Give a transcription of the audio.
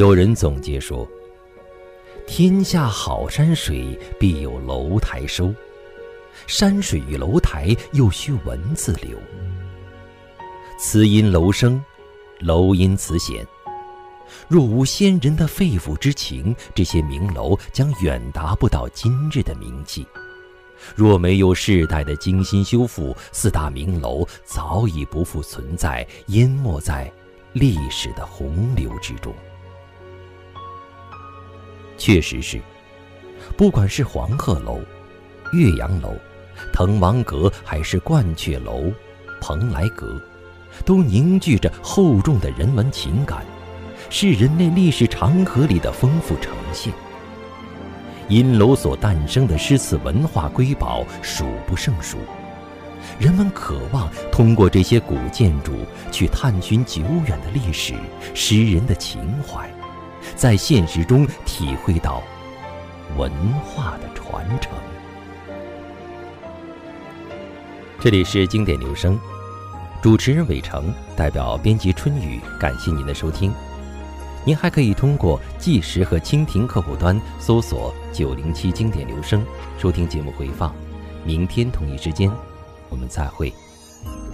有人总结说，天下好山水，必有楼台收。山水与楼台，又须文字流。词因楼生，楼因词显。若无先人的肺腑之情，这些名楼将远达不到今日的名气。若没有世代的精心修复，四大名楼早已不复存在，淹没在历史的洪流之中。确实是，不管是黄鹤楼、岳阳楼、滕王阁，还是鹳雀楼、蓬莱阁，都凝聚着厚重的人文情感，是人类历史长河里的丰富呈现。因楼所诞生的诗词文化瑰宝数不胜数，人们渴望通过这些古建筑去探寻久远的历史、诗人的情怀，在现实中体会到文化的传承。这里是经典留声，主持人伟成，代表编辑春雨，感谢您的收听。您还可以通过纪实和蜻蜓客户端搜索907经典留声，收听节目回放。明天同一时间，我们再会。